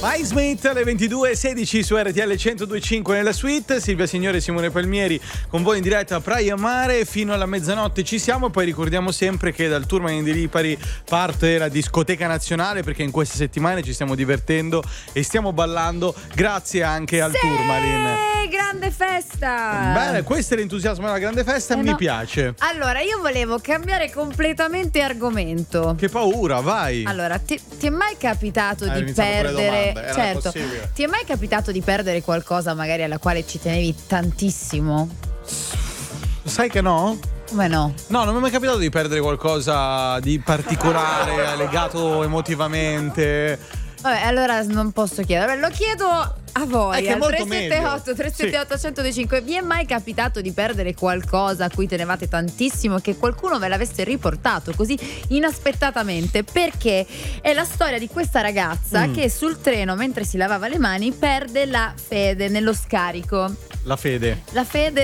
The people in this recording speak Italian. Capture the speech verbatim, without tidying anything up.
Mike Smith alle ventidue e sedici su R T L centodue e cinque nella suite. Silvia Signore e Simone Palmieri con voi in diretta a Praia Mare fino alla mezzanotte. Ci siamo, poi ricordiamo sempre che dal Tourmaline di Lipari parte la discoteca nazionale, perché in queste settimane ci stiamo divertendo e stiamo ballando grazie anche al sì, Tourmaline. Grande festa! Bene, questo è l'entusiasmo della grande festa, eh mi no. piace. Allora, io volevo cambiare completamente argomento. Che paura, vai. Allora, ti, ti è mai capitato Hai di iniziato con le perdere? domande, era Certo, possibile. ti è mai capitato di perdere qualcosa magari alla quale ci tenevi tantissimo? Sai che no? Come no? No, non mi è mai capitato di perdere qualcosa di particolare, legato emotivamente. Vabbè, allora non posso chiedere. Lo chiedo a voi. È che è al molto tre sette otto tre sette otto uno zero cinque. Vi è mai capitato di perdere qualcosa a cui tenevate tantissimo e che qualcuno ve l'avesse riportato così inaspettatamente? Perché è la storia di questa ragazza Mm. che sul treno, mentre si lavava le mani, perde la fede nello scarico. La fede. La fede